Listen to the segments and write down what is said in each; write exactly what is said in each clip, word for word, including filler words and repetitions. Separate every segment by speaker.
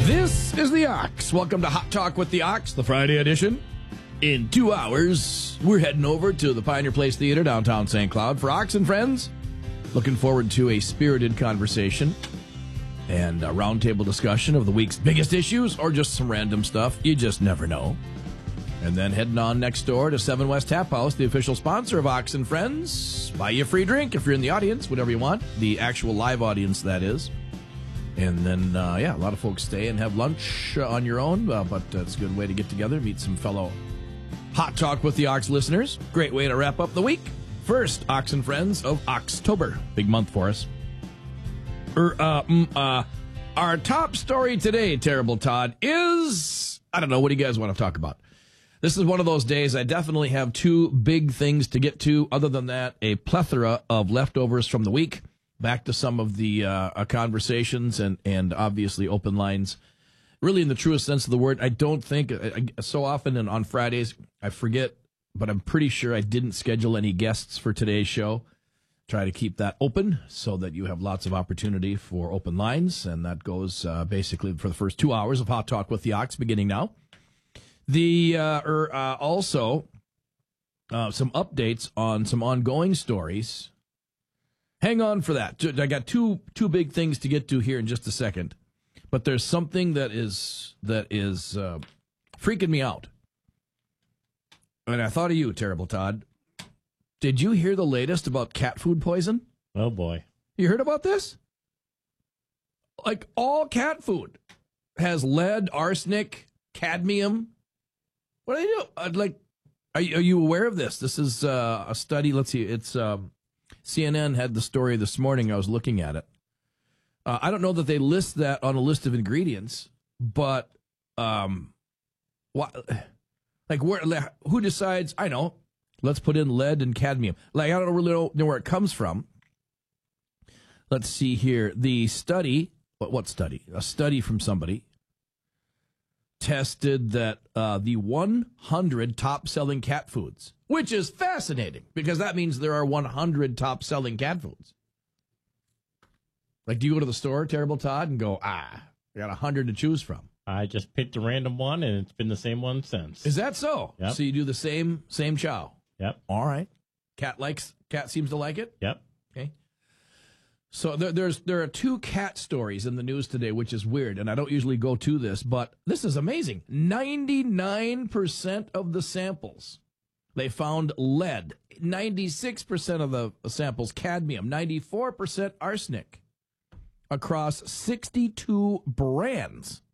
Speaker 1: This is the Ox. Welcome to Hot Talk with the Ox, the Friday edition. In two hours, we're heading over to the Pioneer Place Theater, downtown Saint Cloud, for Ox and Friends. Looking forward to a spirited conversation and a roundtable discussion of the week's biggest issues or just some random stuff. You just never know. And then heading on next door to Seven West Tap House, the official sponsor of Ox and Friends. Buy you a free drink if you're in the audience, whatever you want. The actual live audience, that is. And then, uh, yeah, a lot of folks stay and have lunch uh, on your own, uh, but uh, it's a good way to get together, meet some fellow Hot Talk with the Ox listeners. Great way to wrap up the week. First, Ox and Friends of October. Big month for us. Er, uh, mm, uh, our top story today, Terrible Todd, is, I don't know, what do you guys want to talk about? This is one of those days I definitely have two big things to get to. Other than that, a plethora of leftovers from the week. Back to some of the uh, conversations and, and obviously open lines. Really, in the truest sense of the word, I don't think, I, I, so often and on Fridays, I forget, but I'm pretty sure I didn't schedule any guests for today's show. Try to keep that open so that you have lots of opportunity for open lines, and that goes uh, basically for the first two hours of Hot Talk with the Ox, beginning now. The uh, er, uh, also, uh, some updates on some ongoing stories. Hang on for that. I got two two big things to get to here in just a second. But there's something that is that is uh, freaking me out. And I thought of you, Terrible Todd. Did you hear the latest about cat food poison?
Speaker 2: Oh, boy.
Speaker 1: You heard about this? Like, all cat food has lead, arsenic, cadmium. What do they do? I'd like, are you, are you aware of this? This is uh, a study. Let's see. It's um, C N N had the story this morning. I was looking at it. Uh, I don't know that they list that on a list of ingredients, but um, what, like, where, who decides? I know. Let's put in lead and cadmium. Like, I don't really know, know where it comes from. Let's see here. The study, what, what study? A study from somebody tested that uh, the one hundred top-selling cat foods, which is fascinating because that means there are one hundred top-selling cat foods. Like, do you go to the store, Terrible Todd, and go, ah, I got one hundred to choose from?
Speaker 2: I just picked a random one, and it's been the same one since.
Speaker 1: Is that so?
Speaker 2: Yep.
Speaker 1: So you do the same same chow?
Speaker 2: Yep.
Speaker 1: All right. Cat likes. Cat seems to like it?
Speaker 2: Yep.
Speaker 1: Okay. So there, there's there are two cat stories in the news today, which is weird, and I don't usually go to this, but this is amazing. ninety-nine percent of the samples, they found lead. ninety-six percent of the samples, cadmium. ninety-four percent arsenic across sixty-two brands.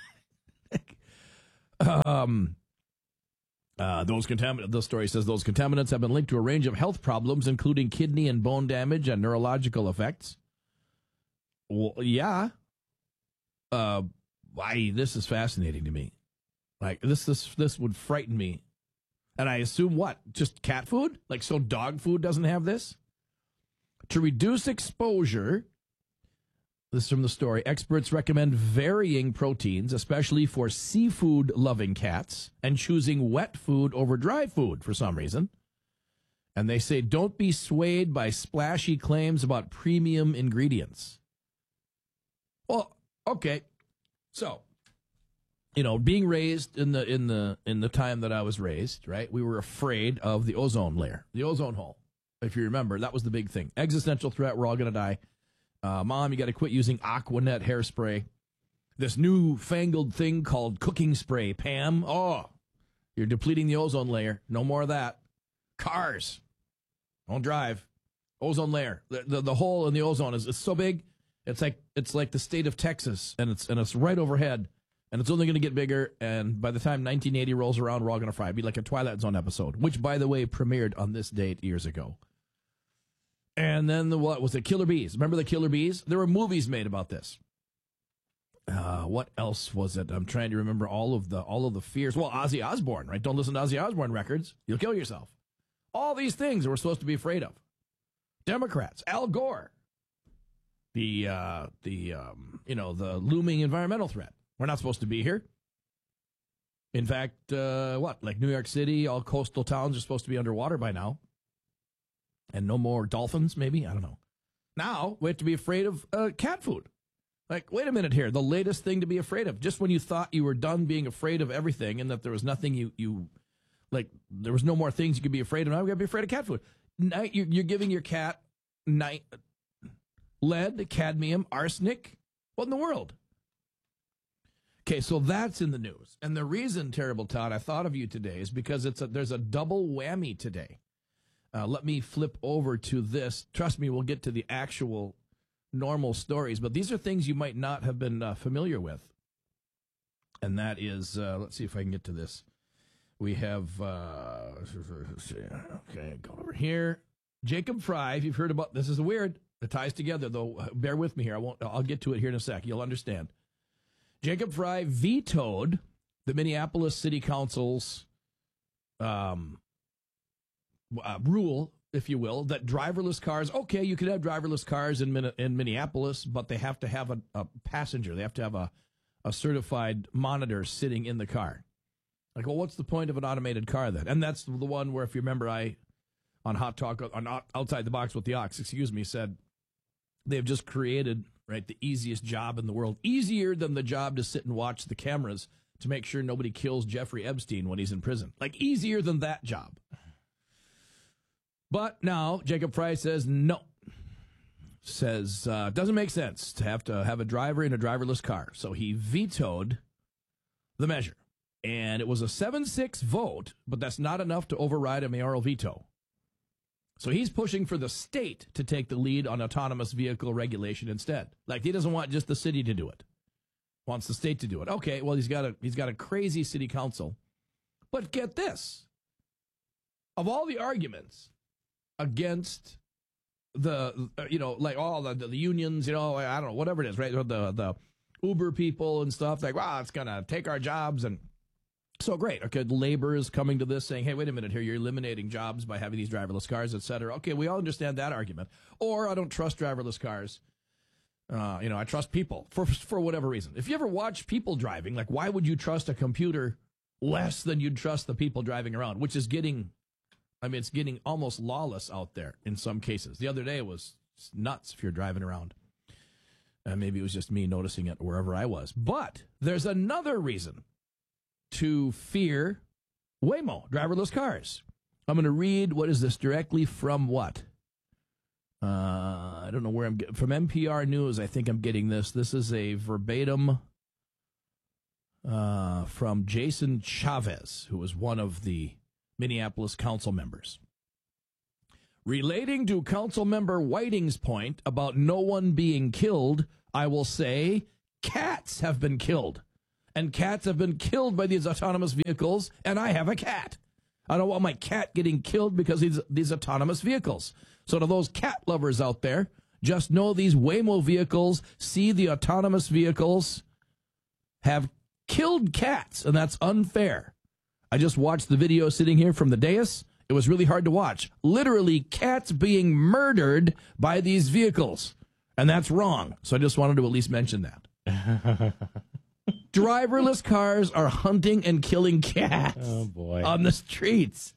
Speaker 1: um... Uh, those contaminants, the story says those contaminants have been linked to a range of health problems, including kidney and bone damage and neurological effects. Well, yeah. Uh, why, this is fascinating to me. Like, this, this, this would frighten me. And I assume what? Just cat food? Like, so dog food doesn't have this? To reduce exposure, this is from the story, experts recommend varying proteins, especially for seafood-loving cats, and choosing wet food over dry food for some reason. And they say don't be swayed by splashy claims about premium ingredients. Well, okay. So, you know, being raised in the in the in the time that I was raised, right? We were afraid of the ozone layer, the ozone hole. If you remember, that was the big thing. Existential threat, we're all going to die. Uh, Mom, you got to quit using Aquanet hairspray. This new fangled thing called cooking spray, Pam. Oh, you're depleting the ozone layer. No more of that. Cars. Don't drive. Ozone layer. The, the, the hole in the ozone is it's so big. It's like it's like the state of Texas, and it's and it's right overhead, and it's only going to get bigger. And by the time nineteen eighty rolls around, we're all going to fry. It'd be like a Twilight Zone episode, which, by the way, premiered on this date years ago. And then the what was it? Killer Bees. Remember the Killer Bees? There were movies made about this. Uh, what else was it? I'm trying to remember all of the all of the fears. Well, Ozzy Osbourne, right? Don't listen to Ozzy Osbourne records. You'll kill yourself. All these things that we're supposed to be afraid of. Democrats, Al Gore. The uh, the um, you know the looming environmental threat. We're not supposed to be here. In fact, uh, what like New York City, all coastal towns are supposed to be underwater by now. And no more dolphins, maybe? I don't know. Now, we have to be afraid of uh, cat food. Like, wait a minute here. The latest thing to be afraid of. Just when you thought you were done being afraid of everything and that there was nothing you, you like, there was no more things you could be afraid of. Now we got to be afraid of cat food. Now you're, you're giving your cat night, lead, cadmium, arsenic. What in the world? Okay, so that's in the news. And the reason, Terrible Todd, I thought of you today is because it's a, there's a double whammy today. Uh, let me flip over to this. Trust me, we'll get to the actual normal stories, but these are things you might not have been uh, familiar with. And that is, uh, let's see if I can get to this. We have, uh, okay, go over here. Jacob Fry, if you've heard about, this is weird. It ties together, though. Bear with me here. I won't, I'll get to it here in a sec. You'll understand. Jacob Fry vetoed the Minneapolis City Council's um, uh, rule, if you will, that driverless cars, okay, you could have driverless cars in Min- in Minneapolis, but they have to have a, a passenger. They have to have a, a certified monitor sitting in the car. Like, well, what's the point of an automated car then? And that's the one where, if you remember, I, on Hot Talk, on Outside the Box with the Ox, excuse me, said they've just created, right, the easiest job in the world, easier than the job to sit and watch the cameras to make sure nobody kills Jeffrey Epstein when he's in prison. Like, easier than that job. But now Jacob Fry says no. Says uh, doesn't make sense to have to have a driver in a driverless car. So he vetoed the measure. And it was a seven six vote, but that's not enough to override a mayoral veto. So he's pushing for the state to take the lead on autonomous vehicle regulation instead. Like, he doesn't want just the city to do it. Wants the state to do it. Okay, well, he's got a he's got a crazy city council. But get this. Of all the arguments against the, you know, like all the, the unions, you know, I don't know, whatever it is, right? The the Uber people and stuff, like, wow, it's going to take our jobs. And so great. Okay, labor is coming to this saying, hey, wait a minute here, you're eliminating jobs by having these driverless cars, et cetera. Okay, we all understand that argument. Or I don't trust driverless cars. Uh, you know, I trust people for for whatever reason. If you ever watch people driving, like, why would you trust a computer less than you'd trust the people driving around, which is getting, I mean, it's getting almost lawless out there in some cases. The other day it was nuts if you're driving around. Uh, maybe it was just me noticing it wherever I was. But there's another reason to fear Waymo, driverless cars. I'm going to read, what is this, directly from what? Uh, I don't know where I'm getting, from N P R News, I think I'm getting this. This is a verbatim uh, from Jason Chavez, who was one of the Minneapolis council members. Relating to council member Whiting's point about no one being killed, I will say cats have been killed. And cats have been killed by these autonomous vehicles, and I have a cat. I don't want my cat getting killed because of these, these autonomous vehicles. So to those cat lovers out there, just know these Waymo vehicles, see the autonomous vehicles, have killed cats, and that's unfair. I just watched the video sitting here from the dais. It was really hard to watch. Literally, cats being murdered by these vehicles. And that's wrong. So I just wanted to at least mention that. Driverless cars are hunting and killing cats
Speaker 2: oh boy.
Speaker 1: on the streets.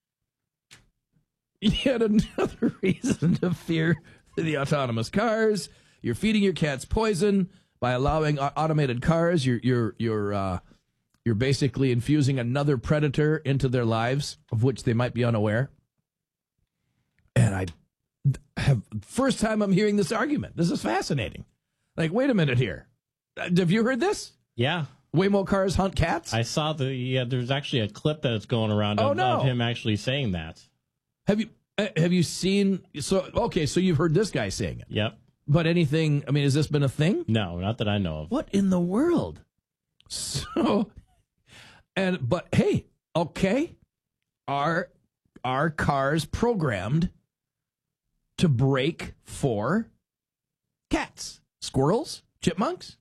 Speaker 1: Yet another reason to fear the autonomous cars. You're feeding your cats poison by allowing automated cars. You're you're you're uh, you're basically infusing another predator into their lives, of which they might be unaware. And I have first time I'm hearing this argument. This is fascinating. Like, wait a minute here. Have you heard this?
Speaker 2: Yeah.
Speaker 1: Waymo cars hunt cats?
Speaker 2: I saw the, yeah, there's actually a clip that's going around
Speaker 1: oh,
Speaker 2: of,
Speaker 1: no.
Speaker 2: of him actually saying that.
Speaker 1: Have you uh, have you seen, so, okay, so you've heard this guy saying it.
Speaker 2: Yep.
Speaker 1: But anything, I mean, has this been a thing?
Speaker 2: No, not that I know of.
Speaker 1: What in the world? So, and, but hey, okay, are, are cars programmed to break for cats, squirrels, chipmunks?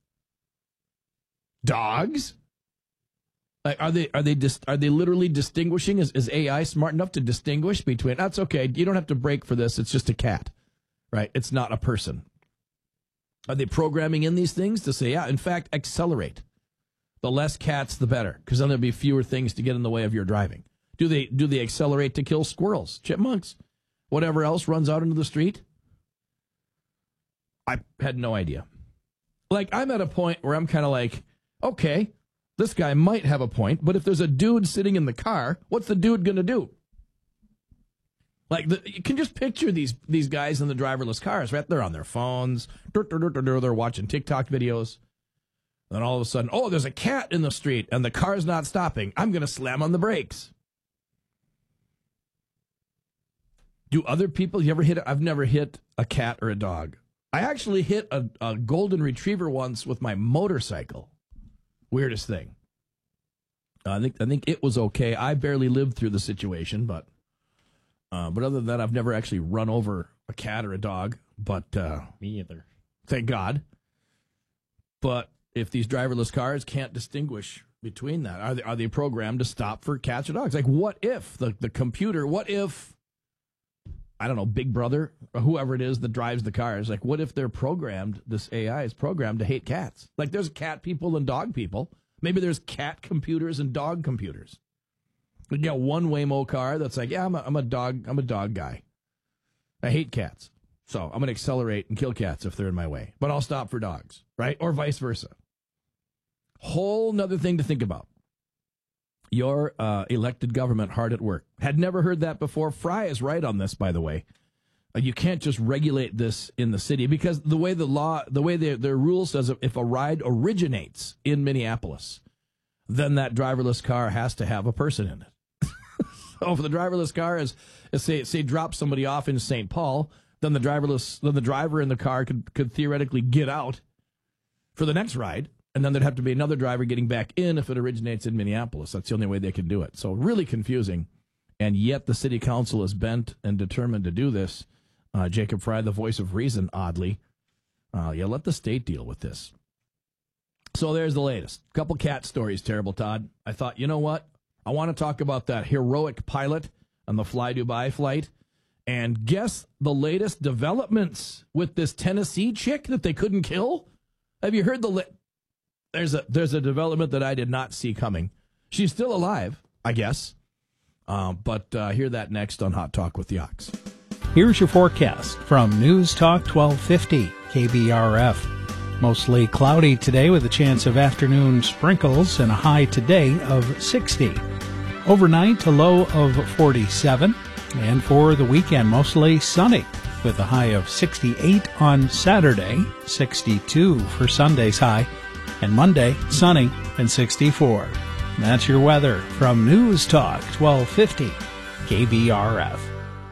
Speaker 1: Dogs? Like, are they are they dis, are they literally distinguishing? Is, is A I smart enough to distinguish between? That's okay. You don't have to break for this. It's just a cat, right? It's not a person. Are they programming in these things to say, yeah, in fact, accelerate. The less cats, the better, because then there'll be fewer things to get in the way of your driving. Do they do they accelerate to kill squirrels, chipmunks, whatever else runs out into the street? I had no idea. Like, I'm at a point where I'm kind of like, okay, this guy might have a point, but if there's a dude sitting in the car, what's the dude going to do? Like, the, you can just picture these these guys in the driverless cars, right? They're on their phones. They're watching TikTok videos. Then all of a sudden, oh, there's a cat in the street, and the car's not stopping. I'm going to slam on the brakes. Do other people, you ever hit, I've never hit a cat or a dog. I actually hit a, a golden retriever once with my motorcycle. Weirdest thing. Uh, I think I think it was okay. I barely lived through the situation, but uh, but other than that, I've never actually run over a cat or a dog. But uh,
Speaker 2: me either.
Speaker 1: Thank God. But if these driverless cars can't distinguish between that, are they are they programmed to stop for cats or dogs? Like, what if the the computer? What if, I don't know, Big Brother or whoever it is that drives the cars? Like, what if they're programmed? This A I is programmed to hate cats. Like, there's cat people and dog people. Maybe there's cat computers and dog computers. You got one Waymo car that's like, yeah, I'm a, I'm a dog, I'm a dog guy. I hate cats, so I'm going to accelerate and kill cats if they're in my way, but I'll stop for dogs, right? Or vice versa. Whole nother thing to think about. Your uh, elected government hard at work. Had never heard that before. Fry is right on this, by the way. Uh, you can't just regulate this in the city because the way the law, the way their, their rule says, if a ride originates in Minneapolis, then that driverless car has to have a person in it. So if the driverless car is, is say, say drops somebody off in Saint Paul, then the driverless, then the driver in the car could, could theoretically get out for the next ride. And then there'd have to be another driver getting back in if it originates in Minneapolis. That's the only way they can do it. So really confusing. And yet the city council is bent and determined to do this. Uh, Jacob Fry, the voice of reason, oddly. Uh, yeah, let the state deal with this. So there's the latest. Couple cat stories, Terrible Todd. I thought, you know what? I want to talk about that heroic pilot on the Fly Dubai flight. And guess the latest developments with this Tennessee chick that they couldn't kill? Have you heard the... Li- There's a there's a development that I did not see coming. She's still alive, I guess. Uh, but uh, hear that next on Hot Talk with the Ox.
Speaker 3: Here's your forecast from News Talk twelve fifty K B R F. Mostly cloudy today with a chance of afternoon sprinkles and a high today of sixty. Overnight, a low of forty-seven. And for the weekend, mostly sunny with a high of sixty-eight on Saturday, sixty-two for Sunday's high. And Monday, sunny and sixty-four. That's your weather from News Talk twelve fifty K B R F.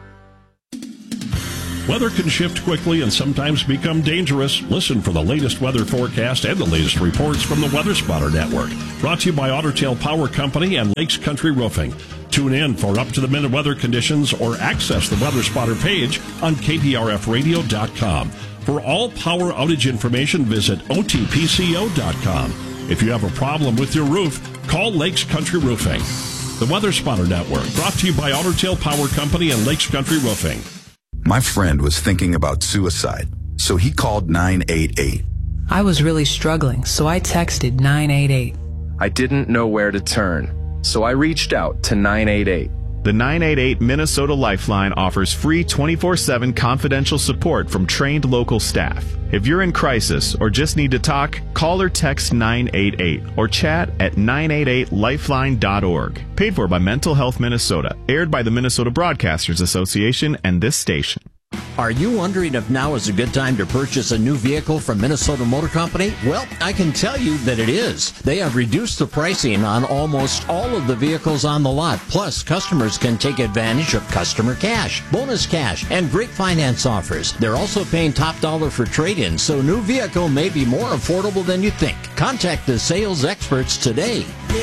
Speaker 4: Weather can shift quickly and sometimes become dangerous. Listen for the latest weather forecast and the latest reports from the Weather Spotter Network. Brought to you by Otter Tail Power Company and Lakes Country Roofing. Tune in for up-to-the-minute weather conditions or access the Weather Spotter page on K B R F radio dot com. For all power outage information, visit O T P C O dot com. If you have a problem with your roof, call Lakes Country Roofing. The Weather Spotter Network, brought to you by Otter Tail Power Company and Lakes Country Roofing.
Speaker 5: My friend was thinking about suicide, so he called nine eight eight.
Speaker 6: I was really struggling, so I texted nine eight eight.
Speaker 7: I didn't know where to turn, so I reached out to nine eight eight.
Speaker 8: The nine eight eight Minnesota Lifeline offers free twenty-four seven confidential support from trained local staff. If you're in crisis or just need to talk, call or text nine eight eight or chat at nine eight eight lifeline dot org. Paid for by Mental Health Minnesota. Aired by the Minnesota Broadcasters Association and this station.
Speaker 9: Are you wondering if now is a good time to purchase a new vehicle from Minnesota Motor Company? Well, I can tell you that it is. They have reduced the pricing on almost all of the vehicles on the lot. Plus, customers can take advantage of customer cash, bonus cash, and great finance offers. They're also paying top dollar for trade-ins, so new vehicle may be more affordable than you think. Contact the sales experts today.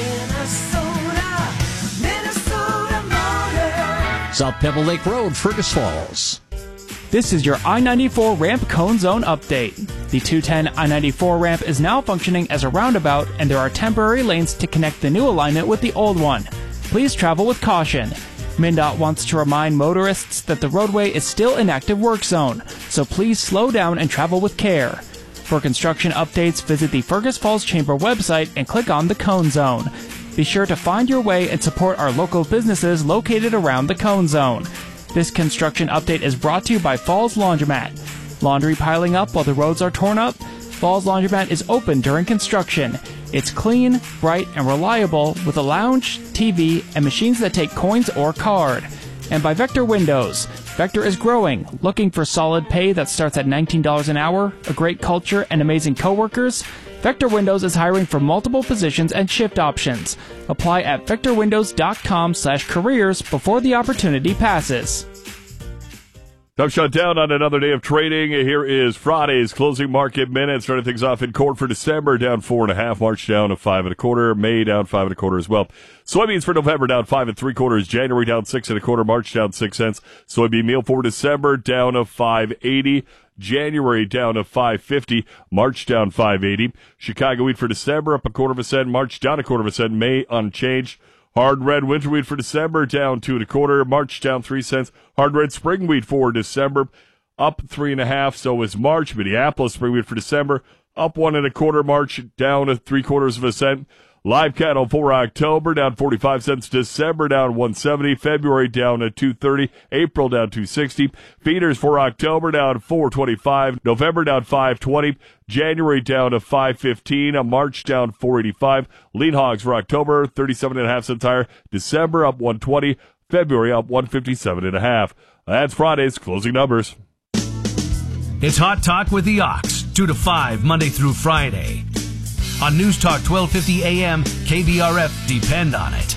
Speaker 10: Minnesota, Minnesota Motor.
Speaker 9: South Pebble Lake Road, Fergus Falls.
Speaker 11: This is your I ninety-four ramp cone zone update. The two ten I ninety-four ramp is now functioning as a roundabout, and there are temporary lanes to connect the new alignment with the old one. Please travel with caution. MnDOT wants to remind motorists that the roadway is still an active work zone, so please slow down and travel with care. For construction updates, visit the Fergus Falls Chamber website and click on the Cone Zone. Be sure to find your way and support our local businesses located around the Cone Zone. This construction update is brought to you by Falls Laundromat. Laundry piling up while the roads are torn up? Falls Laundromat is open during construction. It's clean, bright, and reliable with a lounge, T V, and machines that take coins or card. And by Vector Windows. Vector is growing, looking for solid pay that starts at nineteen dollars an hour, a great culture, and amazing coworkers. Vector Windows is hiring for multiple positions and shift options. Apply at vectorwindows.com slash careers before the opportunity passes.
Speaker 12: Time shut down on another day of trading. Here is Friday's closing market minute. Starting things off in corn for December, down four and a half. March down to five and a quarter. May down five and a quarter as well. Soybeans for November down five and three quarters. January down six and a quarter. March down six cents. Soybean meal for December down to five eighty. January down to five fifty. March down five eighty. Chicago wheat for December up a quarter of a cent. March down a quarter of a cent. May unchanged. Hard red winter wheat for December down two and a quarter. March down three cents. Hard red spring wheat for December up three and a half. So is March. Minneapolis spring wheat for December up one and a quarter. March down to three quarters of a cent. Live cattle for October down forty-five cents. December down one seventy. February down to two thirty. April down two sixty. Feeders for October down four twenty-five. November down five twenty. January down to five fifteen. March down four eighty-five. Lean hogs for October thirty-seven and a half cents higher. December up one twenty. February up one fifty-seven and a half. That's Friday's closing numbers.
Speaker 13: It's Hot Talk with the Ox, two to five Monday through Friday. On News Talk twelve fifty A M, K B R F, depend on it.